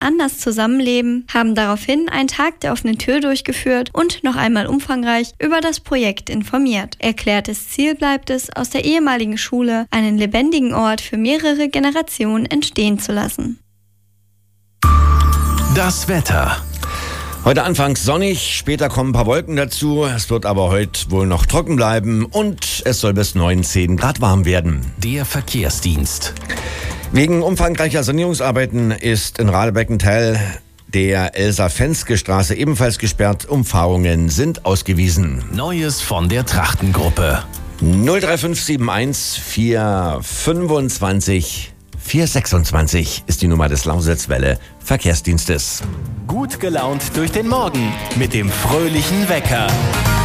anders zusammenleben, haben daraufhin einen Tag der offenen Tür durchgeführt und noch einmal umfangreich über das Projekt informiert. Erklärtes Ziel bleibt es, aus der ehemaligen Schule einen lebendigen Ort für mehrere Generationen entstehen zu lassen. Das Wetter. Heute anfangs sonnig, später kommen ein paar Wolken dazu. Es wird aber heute wohl noch trocken bleiben und es soll bis 19 Grad warm werden. Der Verkehrsdienst. Wegen umfangreicher Sanierungsarbeiten ist in Radebeck ein Teil der Elsa-Fenske-Straße ebenfalls gesperrt. Umfahrungen sind ausgewiesen. Neues von der Trachtengruppe. 03571 425 426 ist die Nummer des Lausitzwelle Verkehrsdienstes. Gut gelaunt durch den Morgen mit dem fröhlichen Wecker.